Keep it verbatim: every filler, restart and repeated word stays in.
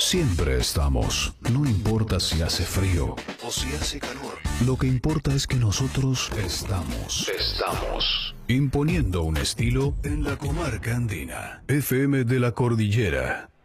Siempre estamos, no importa si hace frío o si hace calor. Lo que importa es que nosotros estamos. Estamos. Imponiendo un estilo en la comarca andina. F M de la Cordillera.